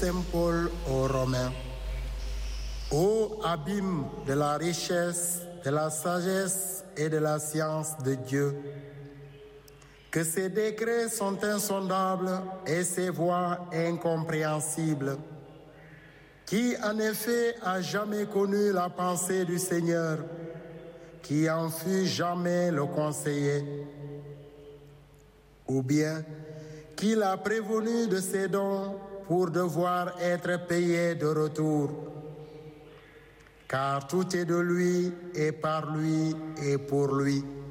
Saint Paul aux Romains. Ô abîme de la richesse, de la sagesse et de la science de Dieu, que ses décrets sont insondables et ses voies incompréhensibles. Qui en effet a jamais connu la pensée du Seigneur, qui en fut jamais le conseiller? Ou bien, qui l'a prévenu de ses dons pour devoir être payé de retour? Car tout est de lui et par lui et pour lui.